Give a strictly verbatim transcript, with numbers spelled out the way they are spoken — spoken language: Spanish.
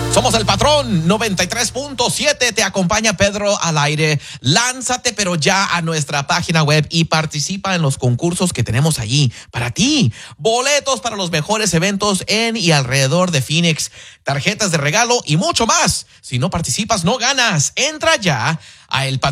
Somos el patrón noventa y tres punto siete. Te acompaña Pedro al aire. Lánzate, pero ya a nuestra página web y participa en los concursos que tenemos allí para ti. Boletos para los mejores eventos en y alrededor de Phoenix, tarjetas de regalo y mucho más. Si no participas, no ganas. Entra ya a el